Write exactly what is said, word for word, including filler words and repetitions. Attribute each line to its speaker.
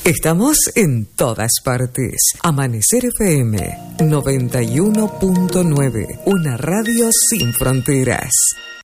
Speaker 1: Estamos en todas partes. Amanecer F M noventa y uno punto nueve, una radio sin fronteras.